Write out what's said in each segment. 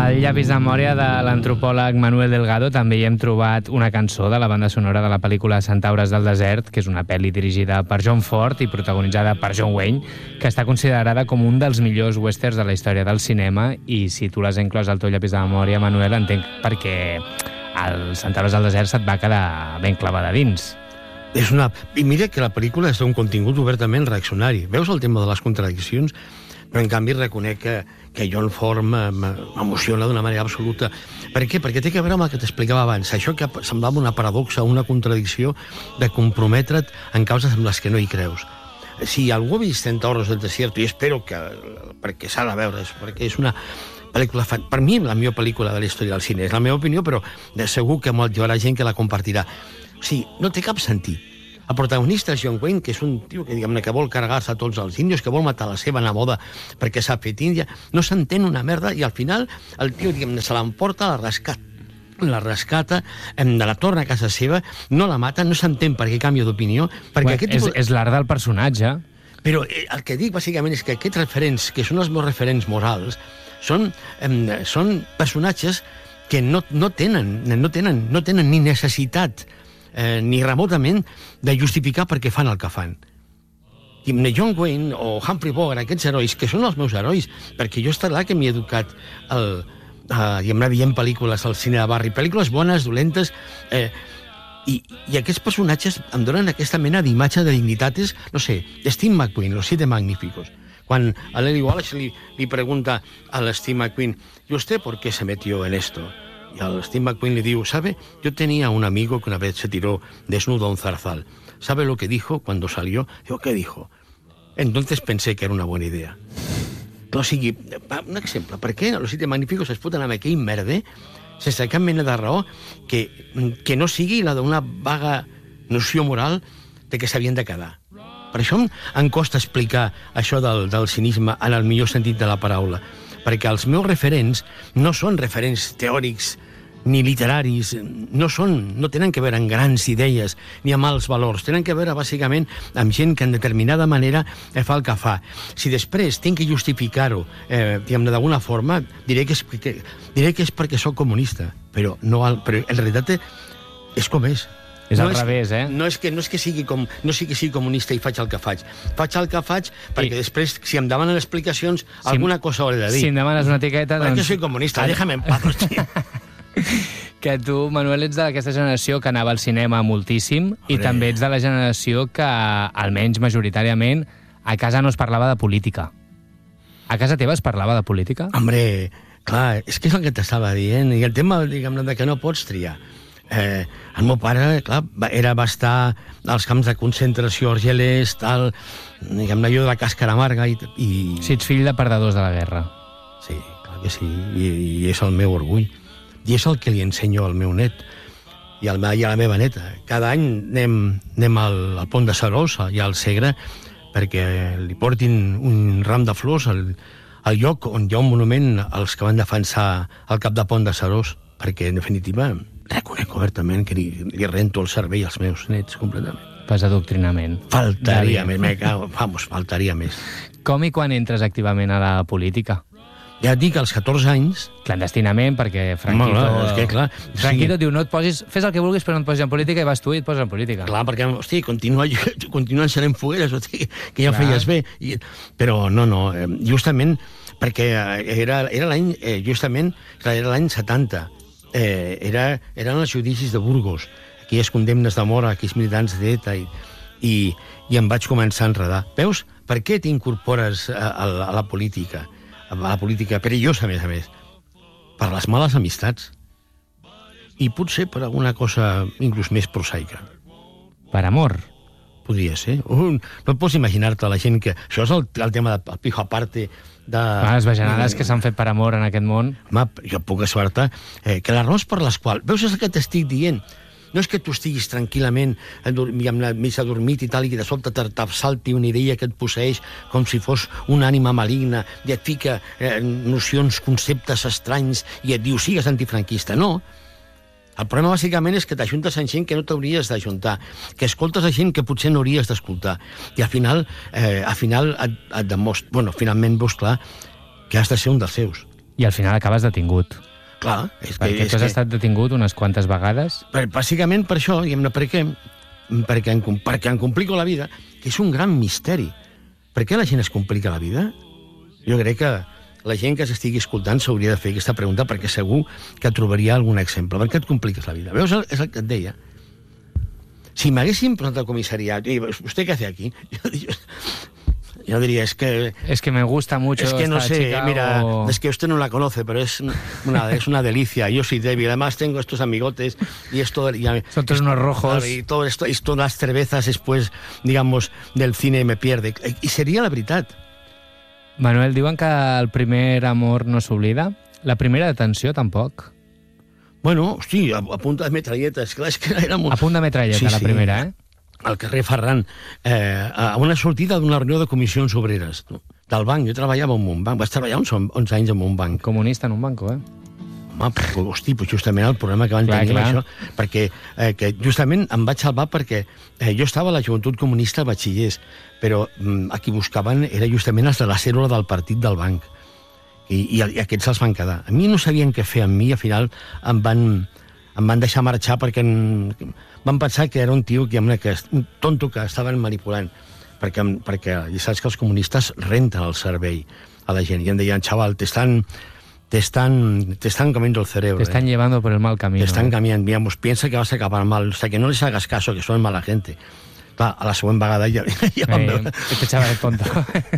Al llapis de memòria de l'antropòleg Manuel Delgado també hi hem trobat una cançó de la banda sonora de la pel·lícula Centaures del desert, que és una pel·li dirigida per John Ford i protagonitzada per John Wayne, que està considerada com un dels millors westerns de la història del cinema, i si tu l'has inclòs al teu llapis de memòria, Manuel, entenc perquè el Centaures del desert se't va quedar ben clavada dins. I mira que la pel·lícula és un contingut obertament reaccionari. Veus el tema de les contradiccions? Però en canvi reconec que John Ford m'emociona d'una manera absoluta. Per què? Perquè té a veure amb el que t'explicava abans. Això que semblava una paradoxa, una contradicció de comprometre't en causes amb les que no hi creus. Si algú ha vist Centaures del desert, i espero que... perquè s'ha de veure, perquè és una pel·lícula... Per mi, la millor pel·lícula de la història del cine. És la meva opinió, però segur que hi haurà gent que la compartirà. O sigui, no té cap sentit. El protagonista és John Wayne, que és un tio que vol carregar-se a tots els índios, que vol matar la seva neboda perquè s'ha fet índia, no s'entén una merda, i al final el tio se l'emporta, la rescata, la torna a casa seva, no la mata, no s'entén per què canvia d'opinió. És l'art del personatge. Però el que dic, bàsicament, és que aquests referents, que són els meus referents morals, són personatges que no tenen ni necessitat ni remotament de justificar per què fan el que fan. John Wayne o Humphrey Bogart, aquests herois, que són els meus herois, perquè jo estarà que m'hi he educat i em veient pel·lícules al cine de barri, pel·lícules bones, dolentes, i aquests personatges em donen aquesta mena d'imatge de dignitates, no sé, Steve McQueen, Los Siete Magníficos. Quan a Lily Wallace li pregunta a Steve McQueen, ¿y usted por qué se metió en esto? Y al Steve McQueen le digo, ¿sabe? Yo tenía un amigo que una vez se tiró desnudo a un zarzal. ¿Sabe lo que dijo cuando salió? Digo, ¿qué dijo? Entonces pensé que era una buena idea. O sigui, un exemple, per què Los Siete Magníficos es foten amb aquell merder sense cap mena de raó que no sigui la d'una vaga noció moral de que s'havien de quedar? Per això em costa explicar això del cinisme en el millor sentit de la paraula, perquè els meus referents no són referents teòrics ni literaris, no tenen que veure amb grans idees ni amb alts valors, tenen que veure bàsicament amb gent que en determinada manera fa el que fa. Si després tinc que justificar-ho d'alguna forma, diré que és perquè soc comunista, però en realitat és com és. És al revés, eh? No és que sigui comunista i faig el que faig. Faig el que faig perquè després, si em demanen explicacions, alguna cosa hauré de dir. Si em demanes una etiqueta, doncs... Perquè soy comunista, déjame en paz, hòstia. Que tu, Manuel, ets d'aquesta generació que anava al cinema moltíssim i també ets de la generació que, almenys majoritàriament, a casa no es parlava de política. A casa teva es parlava de política? Hombre, clar, és que és el que t'estava dient. I el tema, diguem-ne, de que no pots triar. El meu pare, clar, va estar als camps de concentració argelers, tal, diguem-ne, jo de la càscara amarga i... Si ets fill de perdedors de la guerra. Sí, clar que sí, i és el meu orgull. I és el que li ensenyo al meu net i a la meva neta. Cada any anem al Pont de Seròs i al Segre perquè li portin un ram de flors al lloc on hi ha un monument als que van defensar el cap de Pont de Seròs, perquè, en definitiva, reconec obertament que li rento el cervell als meus nets completament. Pas adoctrinament. Faltaria més. Com i quan entres activament a la política? Ja et dic, als 14 anys... Clandestinament, perquè Franquito... és que, clar... Franquito diu, no et posis... Fes el que vulguis, però no et posis en política, i vas tu i et poses en política. Clar, perquè, hosti, continuen sent fogueres, hosti, que ja feies bé. Però no, justament, perquè era l'any 70. Eren els judicis de Burgos, aquelles condemnes de mort a aquells militants d'ETA, i em vaig començar a enredar. Veus? Per què t'incorpores a la política? A la política perillosa, a més, per les males amistats. I potser per alguna cosa inclús més prosaica. Per amor? Podria ser. No pots imaginar-te la gent que... Això és el tema del pijo aparte de... Les bajanades que s'han fet per amor en aquest món. Home, jo puc assegurar-te que les raons per les quals... Veus, és el que t'estic dient. No és que tu estiguis tranquil·lament mig adormit i tal, i que de sobte t'salti una idea que et posseeix com si fos una ànima maligna i et fica nocions, conceptes estranys i et diu, sigues antifranquista. No. El problema, bàsicament, és que t'ajuntes amb gent que no t'hauries d'ajuntar, que escoltes a gent que potser no hauries d'escoltar, i al final et demostra... Bueno, finalment veus clar que has de ser un dels seus. I al final acabes detingut. Clar, Perquè tu has estat detingut unes quantes vegades. Bàsicament per això, per què? Perquè em complico la vida, que és un gran misteri. Per què la gent es complica la vida? Jo crec que la gent que s'estigui escoltant s'hauria de fer aquesta pregunta, perquè segur que trobaria algun exemple. Per què et compliques la vida? Veus? És el que et deia. Si m'haguessin presentat al comissariat, i ¿usted qué hace aquí? Yo diría, es que me gusta mucho. Es que no sé, chica, mira, es que usted no la conoce, pero es una delicia. Yo soy débil, además tengo estos amigotes y esto... Son todos unos rojos. Y todo esto, y todas las cervezas después, digamos, del cine me pierde. I seria la veritat. Manuel, diuen que el primer amor no s'oblida. La primera detenció, tampoc. Bueno, hosti, a punta de metralleta. És que era molt... A punt de metralleta, sí, la primera, al carrer Ferran, a una sortida d'una reunió de comissions obreres, no? Del banc. Jo treballava en un banc, vaig treballar uns 11 anys en un banc. Comunista en un banco, Home, hosti, pues justament el problema que van tenir això, perquè que justament em vaig salvar perquè jo estava a la Joventut Comunista a batxillers, però a qui buscaven era justament els de la cèl·lula del partit del banc, i aquests els van quedar. A mi no sabien què fer amb mi, al final em van deixar marxar perquè van pensar que era un tio, un tonto que estaven manipulant, perquè ja saps que els comunistes renten el cervell a la gent, i em deien, chaval, te están comiendo el cerebro. Te están llevando por el mal camino. Te están cambiando, digamos, piensa que vas a acabar mal, o sea, que no les hagas caso, que son mala gente. Clar, a la següent vegada ja van veure... Este chaval és tonto.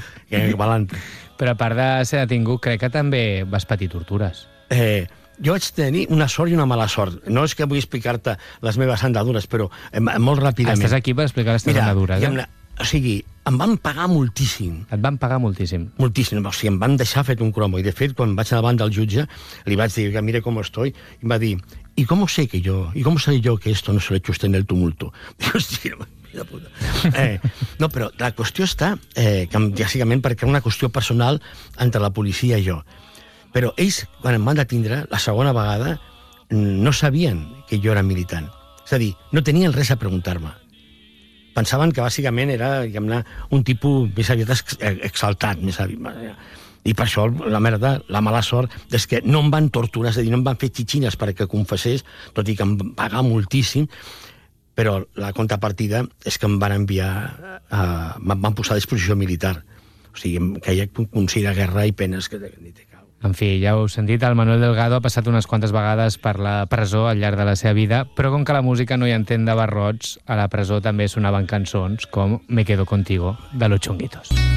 Però a part de ser detingut, crec que també vas patir tortures. Jo vaig tenir una sort i una mala sort. No és que vull explicar-te les meves andadures, però molt ràpidament. Estàs aquí per explicar les teves andadures, O sigui, em van pagar moltíssim. Et van pagar moltíssim? Moltíssim. O sigui, em van deixar fet un cromo. I, de fet, quan vaig davant del jutge, li vaig dir que mire com estoy, i em va dir, ¿y cómo sé yo que esto no se lo he hecho usted en el tumulto? Dic, hòstia, mira puta. No, però la qüestió està, bàsicament, perquè era una qüestió personal entre la policia i jo. Però ells, quan em van detindre, la segona vegada, no sabien que jo era militant. És a dir, no tenien res a preguntar-me. Pensaven que bàsicament era un tipus més aviat exaltat, i per això la mala sort és que no em van torturar, és a dir, no em van fer xitxines perquè confessés, tot i que em van pagar moltíssim, però la contrapartida és que em van enviar, em van posar a disposició militar, o sigui, que hi ha consell de guerra i penes que ni te cal. En fi, ja heu sentit, el Manuel Delgado ha passat unes quantes vegades per la presó al llarg de la seva vida, però com que la música no hi entén de barrots, a la presó també sonaven cançons com Me quedo contigo, de Los Chunguitos.